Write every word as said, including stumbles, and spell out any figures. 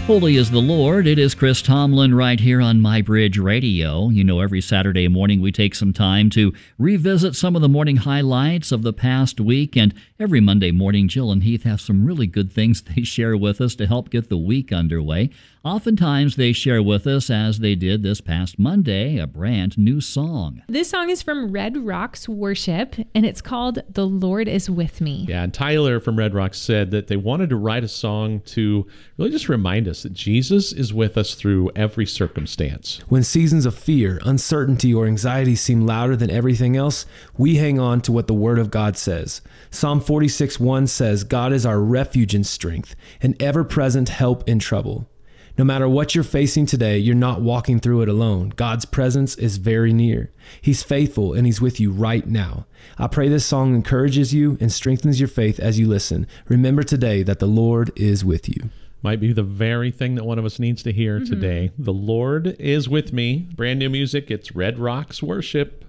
Holy is the Lord. It is Chris Tomlin right here on My Bridge Radio. You know, every Saturday morning we take some time to revisit some of the morning highlights of the past week, and every Monday morning Jill and Heath have some really good things they share with us to help get the week underway. Oftentimes they share with us, as they did this past Monday, a brand new song. This song is from Red Rocks Worship, and it's called The Lord Is With Me. Yeah, and Tyler from Red Rocks said that they wanted to write a song to really just remind us that Jesus is with us through every circumstance. When seasons of fear, uncertainty, or anxiety seem louder than everything else, we hang on to what the Word of God says. Psalm forty-six one says, God is our refuge and strength, an ever-present help in trouble. No matter what you're facing today, you're not walking through it alone. God's presence is very near. He's faithful and He's with you right now. I pray this song encourages you and strengthens your faith as you listen. Remember today that the Lord is with you. Might be the very thing that one of us needs to hear mm-hmm. today. The Lord is with me. Brand new music. It's Red Rocks Worship.